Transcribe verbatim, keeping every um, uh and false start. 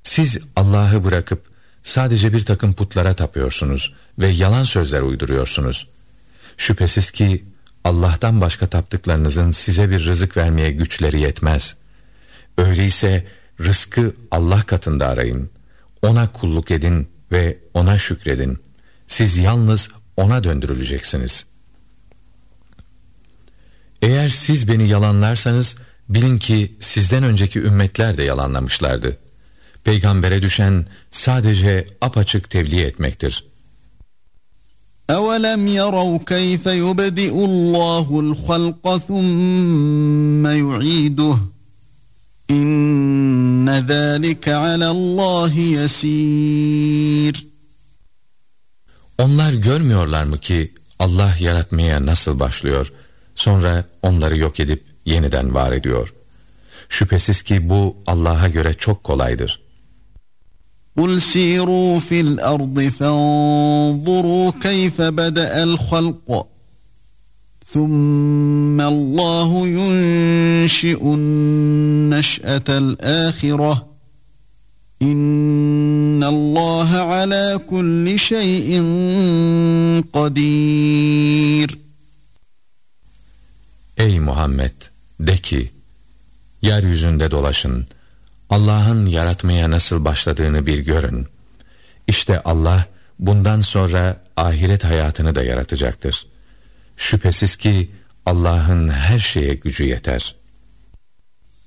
Siz Allah'ı bırakıp sadece bir takım putlara tapıyorsunuz ve yalan sözler uyduruyorsunuz. Şüphesiz ki Allah'tan başka taptıklarınızın size bir rızık vermeye güçleri yetmez. Öyleyse rızkı Allah katında arayın. Ona kulluk edin ve ona şükredin. Siz yalnız ona döndürüleceksiniz. Eğer siz beni yalanlarsanız bilin ki sizden önceki ümmetler de yalanlamışlardı. Peygambere düşen sadece apaçık tebliğ etmektir. أَوَلَمْ يَرَوْا كَيْفَ يُبْدِئُ اللّٰهُ الْخَلْقَ ثُمَّ يُعِيدُهُ إِنَّ ذَٰلِكَ عَلَى اللّٰهِ يَسِيرٌ. Onlar görmüyorlar mı ki Allah yaratmaya nasıl başlıyor, sonra onları yok edip yeniden var ediyor. Şüphesiz ki bu Allah'a göre çok kolaydır. قُلْ سِيرُوا فِي الْأَرْضِ فَانظُرُوا كَيْفَ بَدَأَ الْخَلْقَ ثُمَّ اللّٰهُ يُنْشِئُ النَّشْأَةَ الْآخِرَةِ إِنَّ اللّٰهَ عَلَى كُلِّ شَيْءٍ قَدِيرٌ. Ey Muhammed! De ki, yeryüzünde dolaşın, Allah'ın yaratmaya nasıl başladığını bir görün. İşte Allah bundan sonra ahiret hayatını da yaratacaktır. Şüphesiz ki Allah'ın her şeye gücü yeter.